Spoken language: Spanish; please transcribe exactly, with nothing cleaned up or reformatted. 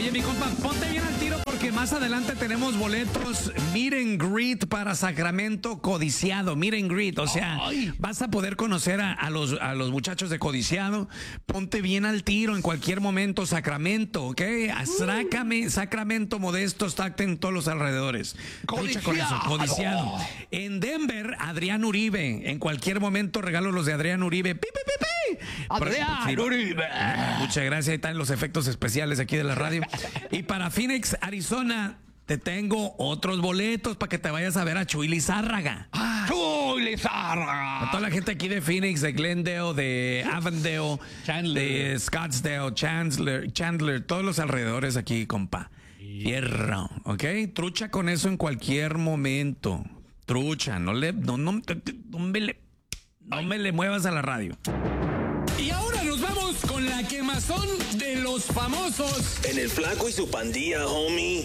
Oye, mi compa, ponte bien al tiro porque más adelante tenemos boletos meet and greet para Sacramento Codiciado. Meet and greet, o sea, Ay. vas a poder conocer a, a, los, a los muchachos de Codiciado. Ponte bien al tiro en cualquier momento, Sacramento, ¿ok? Sacramento, Sacramento, Modesto, Stockton, en todos los alrededores. Lucha con eso, Codiciado. En Denver, Adrián Uribe. En cualquier momento regalo los de Adrián Uribe. ¡Pi, pi, pi, pi! Adrián sí, Uribe. Muchas gracias. Ahí están los efectos especiales aquí de la radio. Y para Phoenix, Arizona, te tengo otros boletos para que te vayas a ver a Chuy Lizárraga. Ah, Chuy Lizárraga. A toda la gente aquí de Phoenix, de Glendale, de Avondale, Chandler. de Scottsdale, Chandler, Chandler, todos los alrededores aquí, compa. Fierro, ¿ok? Trucha con eso en cualquier momento. Trucha, no le, no, no, no me le, no me le muevas a la radio. Y ahora nos vamos con la quemazón de los famosos. En el Flaco y su pandilla, homie.